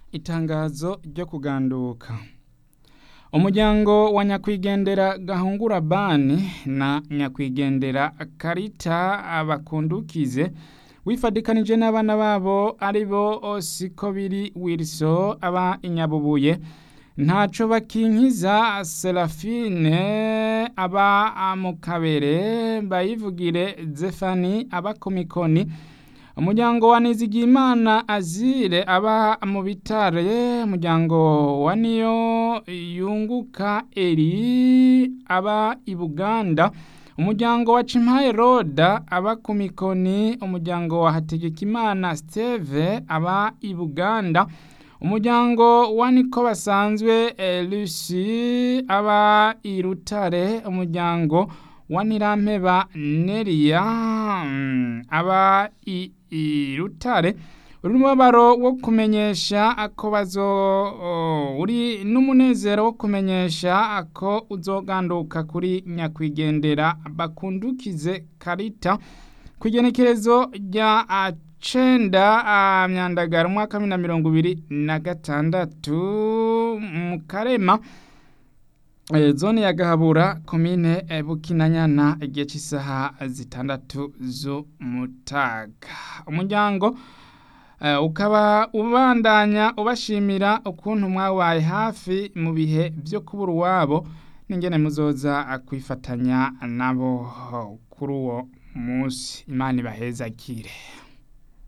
Itangazo ryo kuganduka. Umuryango wa nyakwigendera Gahungura Bani na nyakwigendera Karita Bakundukize wifadikanije n'abana babo aribo Sikobiri Wilson aba Inyabubuye, Ntaco Bakinkiza Serafine aba mu Kabere, Bayivugire Zefani aba ku Mikoni, umuryango wa Nizigiyimana Azire aba mu Bitare, umuryango wa Niyo Yunguka Eri aba i Buganda, umuryango wa Cimpaye Roda aba ku Mikoni, umuryango wa Hategekimana Steve aba i Buganda, umuryango wa Niko Basanzwe Lucy aba i Rutare, umuryango wa Nirampeba Neria aba i Rutare, urumubabaro wo kumenyesha ako uri n'umunezero wo kumenyesha ako uzoganduka kuri nyakwigendera Bakundukize Karita kw'igenekerezo rya 9 Myandagaro umwaka 2026 mu Karema, zone ya Gahabura, komine Bukinanyana, igihe cy'isaha 6 z'umutaga. Umuryango ukaba ubandanya ubashimira ukuntu mwabaye hafi mu bihe byo kubura uwabo, n'ingene muzoza kwifatanya nabo kuri uwo munsi. Imana ibahezagire.